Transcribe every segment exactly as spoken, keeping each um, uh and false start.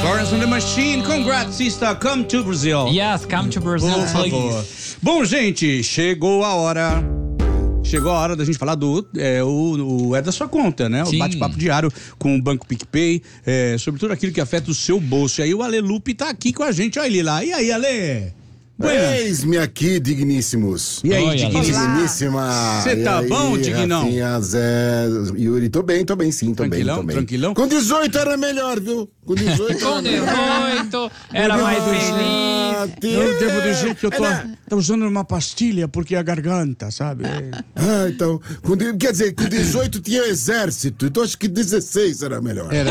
Florence and the Machine, congrats, sister, come to Brazil. Yes, come to Brazil, Por favor. Bom, gente, chegou a hora. Chegou a hora da gente falar do é, o, o É da Sua Conta, né? Sim. O bate-papo diário com o Banco PicPay, é, sobre tudo aquilo que afeta o seu bolso. E aí o Ale Lupe tá aqui com a gente, olha ele lá. E aí, Ale? Eis-me aqui, digníssimos. E aí, Oi, Digníssima. Você tá E bom, aí, Dignão? Rafinha, Zé, Yuri, tô bem, tô bem sim, tô Tranquilão, bem, tô bem. tranquilão? Com dezoito era melhor, viu? Com dezoito Com era melhor. dezoito, era mais feliz. Eu devo dizer que eu tô, Era- tô usando uma pastilha porque a garganta, sabe? Ah, então, com de- quer dizer, com dezoito tinha exército, então acho que dezesseis era melhor. Era.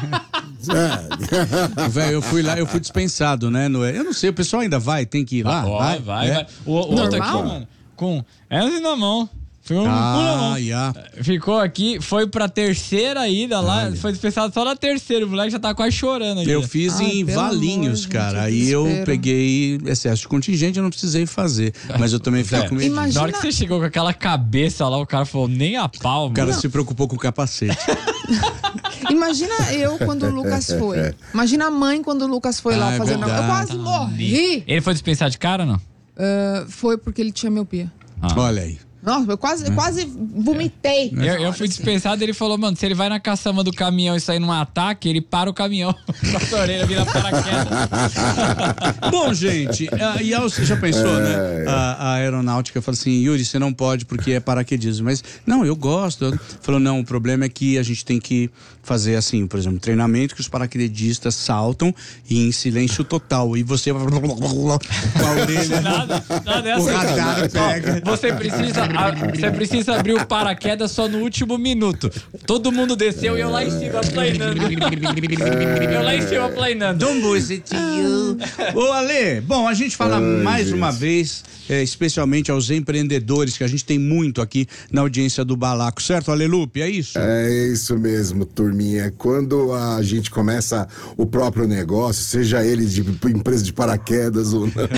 É. Velho, eu fui lá, eu fui dispensado, né? No, eu não sei, o pessoal ainda vai, tem que ir lá? Vai, vai, É? vai. O, o outro aqui, Normal? mano, com essa na mão. Ficou com Ah, na mão. yeah. Ficou aqui, foi pra terceira ida lá, foi dispensado só na terceira. O moleque já tá quase chorando aqui. Eu fiz Ai, em pelo Valinhos, amor, cara. gente, Aí eu desespero. peguei excesso de contingente, eu não precisei fazer. Mas eu também fiquei É. com medo. Imagina- Na hora que você chegou com aquela cabeça lá, o cara falou, nem a pau, O cara mano. se preocupou com o capacete. Imagina eu quando o Lucas foi. Imagina a mãe quando o Lucas foi Ah, lá é fazendo. verdade. Eu quase morri. Ele foi dispensado de cara ou não? Ah, foi porque ele tinha miopia. Olha aí. Nossa, eu quase, eu quase vomitei. Eu, eu fui dispensado, ele falou, mano, se ele vai na caçamba do caminhão e sair num ataque, ele para o caminhão. Com a orelha, vira paraquedas. Bom, gente, ah, e a- você já pensou, né? A, a aeronáutica falou assim, Yuri, você não pode porque é paraquedismo. Mas, não, eu gosto. Falou, não, o problema é que a gente tem que fazer assim, por exemplo, treinamento que os paraquedistas saltam e em silêncio total. E você vai com a orelha. Nada, nada é O assim. radar Ó, pega. Você precisa, a- você precisa abrir o paraquedas só no último minuto. Todo mundo desceu e eu lá em cima planeando. Eu lá em cima planeando. Don't bullshit you. Ô, Ale, bom, a gente fala Ai, mais gente. uma vez, é, especialmente aos empreendedores, que a gente tem muito aqui na audiência do Balaco, certo, Ale Lupe? É isso? É isso mesmo, turminha. Quando a gente começa o próprio negócio, seja ele de empresa de paraquedas ou não,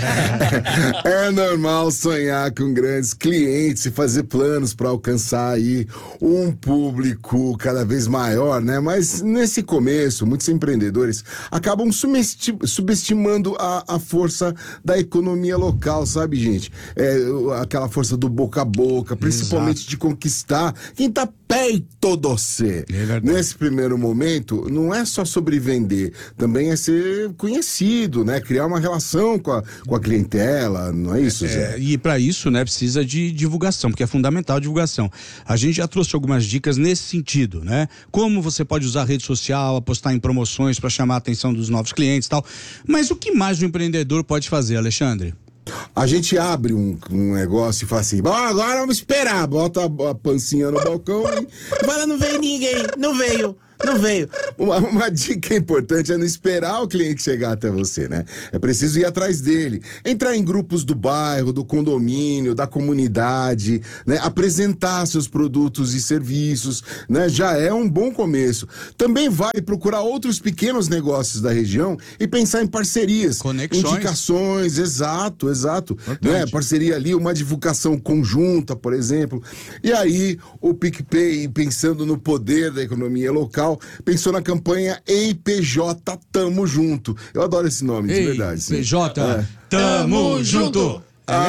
é normal sonhar com grandes clientes e fazer planos para alcançar aí um público cada vez maior, né? Mas nesse começo, muitos empreendedores acabam subesti- subestimando a, a força da economia local, sabe, gente? É, o- aquela força do boca a boca, principalmente de conquistar quem tá perto de você. É verdade. Nesse primeiro momento, não é só sobre vender, também é ser conhecido, né? Criar uma relação com a, com a clientela, não é isso, Zé? É, e para isso, né, precisa de divulgação, porque é fundamental a divulgação. A gente já trouxe algumas dicas nesse sentido, né? Como você pode usar a rede social, apostar em promoções para chamar a atenção dos novos clientes e tal. Mas o que mais o empreendedor pode fazer, Alexandre? A gente abre um, um negócio e fala assim, bom, agora vamos esperar, bota a, a pancinha no balcão e fala, não veio ninguém, não veio. Não veio. Uma, uma dica importante é não esperar o cliente chegar até você, né? É preciso ir atrás dele. Entrar em grupos do bairro, do condomínio, da comunidade, né? Apresentar seus produtos e serviços, né? Já é um bom começo. Também vale procurar outros pequenos negócios da região e pensar em parcerias. Conexões. Indicações, exato, exato. Né? Parceria ali, uma divulgação conjunta, por exemplo. E aí, o PicPay, pensando no poder da economia local, pensou na campanha Ei P J Tamo Junto. Eu adoro esse nome, de Ei, verdade. sim. P J, É. tamo junto. Ah,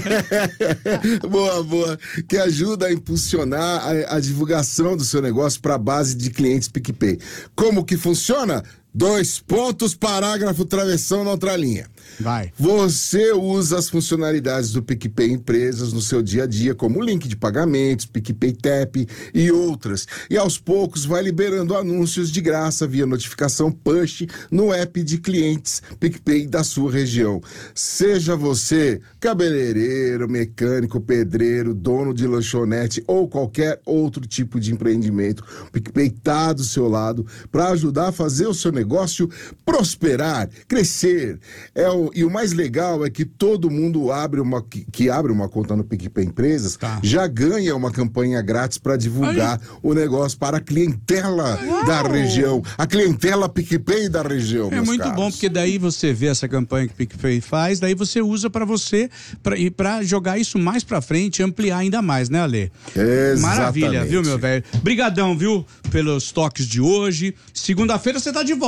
é. Boa, boa. Que ajuda a impulsionar a, a divulgação do seu negócio para a base de clientes PicPay. Como que funciona? Dois pontos, parágrafo, travessão na outra linha. Vai. Você usa as funcionalidades do PicPay Empresas no seu dia a dia, como o link de pagamentos, PicPay Tap e outras. E aos poucos vai liberando anúncios de graça via notificação push no app de clientes PicPay da sua região. Seja você cabeleireiro, mecânico, pedreiro, dono de lanchonete ou qualquer outro tipo de empreendimento, o PicPay está do seu lado para ajudar a fazer o seu negócio prosperar, crescer. É o, e o mais legal é que todo mundo abre uma, que, que abre uma conta no PicPay Empresas Tá. já ganha uma campanha grátis para divulgar o negócio para a clientela da região, a clientela PicPay da região. É meus muito caros. bom, porque daí você vê essa campanha que o PicPay faz, daí você usa pra você, pra, e pra jogar isso mais pra frente, ampliar ainda mais, né, Ale? Exatamente. Maravilha, viu, meu velho? Brigadão, viu, pelos toques de hoje. Segunda-feira você tá de volta.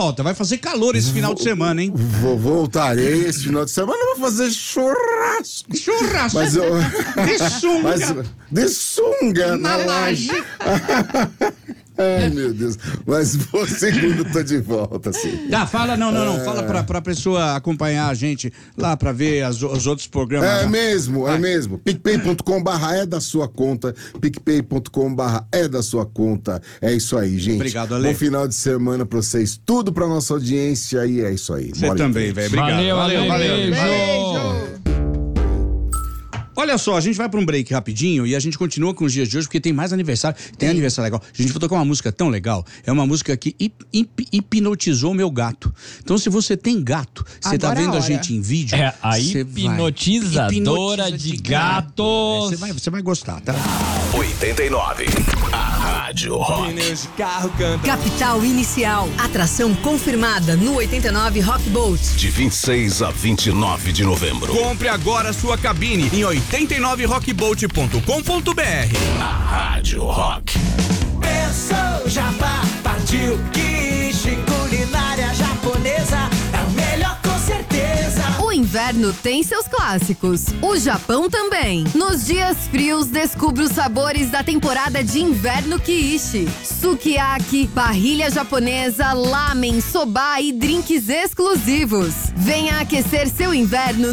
volta. Vai fazer calor esse final de semana, hein? Vou, voltarei esse final de semana, vou fazer churrasco. Churrasco. Mas eu... De sunga. Mas, de sunga Na na laje. Ai, meu Deus. Mas por segunda eu tô de volta, assim. Ah, fala, não, não, não. Fala pra, pra pessoa acompanhar a gente lá pra ver as, os outros programas. É lá. mesmo, é Vai. mesmo. PicPay ponto com barra é da sua conta. PicPay ponto com barra é da sua conta. É isso aí, gente. Obrigado, Ale. Bom final de semana pra vocês. Tudo pra nossa audiência e é isso aí. Você Bora em também, frente. velho. Obrigado. Valeu, valeu, Ale, valeu. beijo. Beijo. Olha só, a gente vai pra um break rapidinho e a gente continua com os dias de hoje porque tem mais aniversário. Tem aniversário legal. A gente vai tocar uma música tão legal. É uma música que hip, hip, hipnotizou meu gato. Então, se você tem gato, você tá Agora vendo a a hora. gente em vídeo. É a você vai- hipnotizadora Hipnotiza de gatos. É, Você vai, você vai gostar, tá? oitenta e nove. A Rádio Rock. Capital Inicial. Atração confirmada no oitenta e nove Rock Boat. De vinte e seis a vinte e nove de novembro. Compre agora sua cabine em oitenta e nove rockboat ponto com ponto b r. A Rádio Rock. Pensou, Jabá, partiu, Kishi, culinária japonesa, é o melhor com certeza. O inverno tem seus clássicos. O Japão também. Nos dias frios, descubra os sabores da temporada de inverno Kiishi. Sukiyaki, parrilha japonesa, lamen, soba e drinks exclusivos. Venha aquecer seu inverno